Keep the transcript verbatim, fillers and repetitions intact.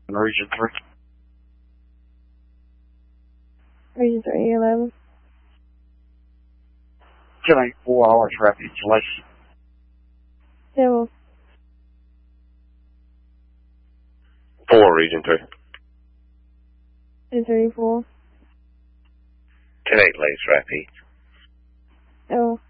in Region three. Region three, eleven. ten eight four, hours rapid installation. Civil. four, Region three. ten thirty-four. ten eight, Lace Rapid. Oh.